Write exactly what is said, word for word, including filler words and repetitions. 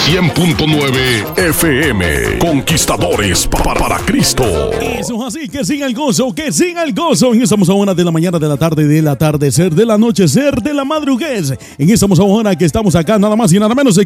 cien punto nueve F M. Conquistadores para, para Cristo. Eso, así que siga el gozo, que siga el gozo. En esta hora de la mañana, de la tarde, del atardecer, del anochecer, de la madrugada. En esta hora que estamos acá, nada más y nada menos